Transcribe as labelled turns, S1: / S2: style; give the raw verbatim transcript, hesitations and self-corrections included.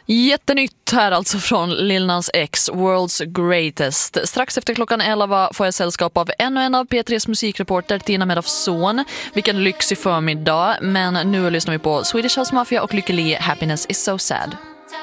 S1: Jättenytt här alltså från Lil Nas X, World's Greatest. Strax efter klockan elva får jag sällskap av ännu en av P tre:s musikreporter, Tina Medoff-Son. Vilken lyxig förmiddag, men nu lyssnar vi på Swedish House Mafia och Lykke Li, Happiness is so sad.